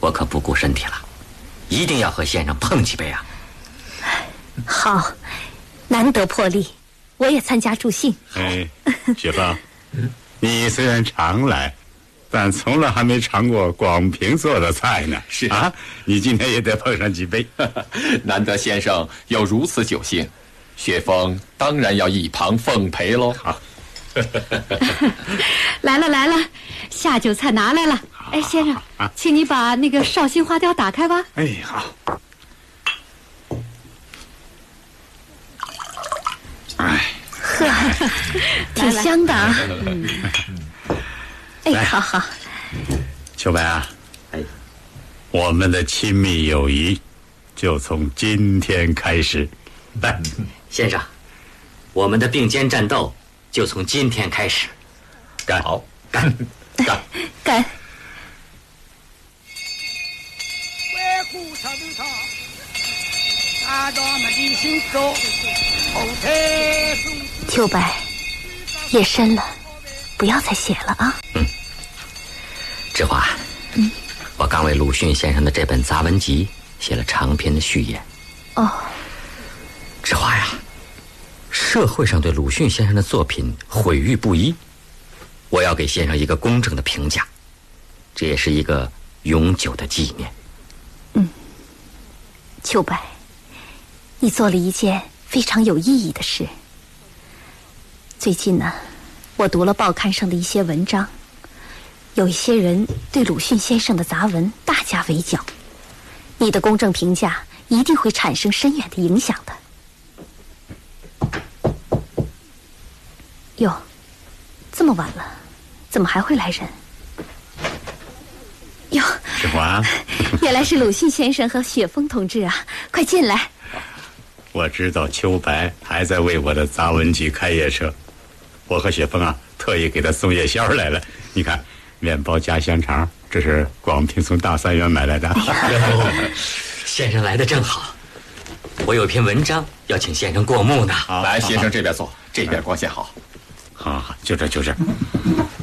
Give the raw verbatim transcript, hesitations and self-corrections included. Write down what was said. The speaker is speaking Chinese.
我可不顾身体了，一定要和先生碰几杯啊！ 好，难得破例，我也参加助兴。 哎，雪芳，你虽然常来，但从来还没尝过广平做的菜呢。 是啊，你今天也得碰上几杯。 难得先生有如此酒兴，雪峰当然要一旁奉陪喽。 好。 来了来了，下酒菜拿来了。哎，先生，请你把那个绍兴花雕打开吧。 哎，好。哎， 呵，挺香的啊。哎，好好。 秋白啊，哎，我们的亲密友谊就从今天开始。来， 先生，我们的并肩战斗就从今天开始。 干！ 好， 干！ 干！ 干！秋白，夜深了，不要再写了啊。 嗯。志华， 嗯， 我刚为鲁迅先生的这本杂文集写了长篇的序言。 哦。 志华呀，社会上对鲁迅先生的作品毁誉不一，我要给先生一个公正的评价，这也是一个永久的纪念。 嗯，秋白，你做了一件非常有意义的事。最近呢，我读了报刊上的一些文章，有一些人对鲁迅先生的杂文大加围剿，你的公正评价一定会产生深远的影响的。哟，这么晚了，怎么还会来人？哟， 志华， 原来是鲁迅先生和雪峰同志啊！快进来。 我知道秋白还在为我的杂文集开夜车，我和雪峰啊特意给他送夜宵来了。你看，面包加香肠，这是广平从大三元买来的。 哦，先生来的正好，我有篇文章要请先生过目呢。 来，先生这边坐，这边光线好。 好好，就这就这。